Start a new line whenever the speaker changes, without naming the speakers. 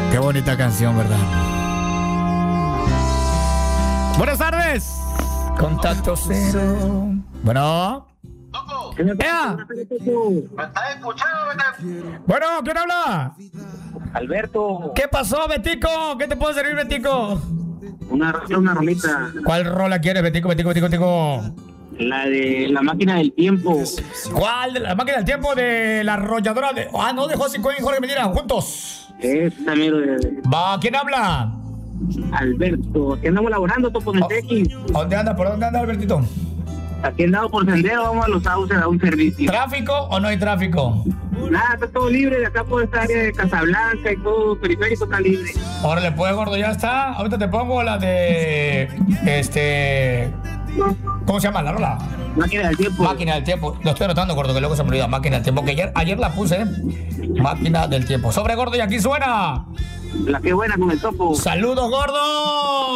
Qué bonita canción, ¿verdad? Buenas tardes. Contacto cero. Bueno. ¡Ea!
¿Me estás escuchando?
Bueno, ¿quién habla?
Alberto.
¿Qué pasó, Betico? ¿Qué te puedo servir, Betico?
Una rolita.
¿Cuál rola quieres, Betico?
La de La Máquina del Tiempo.
¿Cuál? ¿De La Máquina del Tiempo? De la arrolladora de... Ah, no, de José Cohen y Jorge Medina, juntos.
Esta, miro de...
Va, ¿quién habla?
Alberto. Aquí andamos laborando, topo en el Tequi.
¿Dónde anda? ¿Por dónde anda, Albertito?
Aquí andamos por sendero, vamos a los sauces a un servicio.
¿Tráfico o no hay tráfico?
Nada, está todo libre. De acá por esta área de Casablanca y todo, periférico está libre.
Órale, pues, gordo, ya está. Ahorita te pongo la de... ¿Cómo se llama la rola?
Máquina del Tiempo.
Máquina del Tiempo. Lo estoy anotando, gordo, que luego se me olvida. Máquina del Tiempo, que ayer la puse. Máquina del Tiempo. Sobre, gordo, y aquí suena.
La que buena con el topo.
¡Saludos, gordo!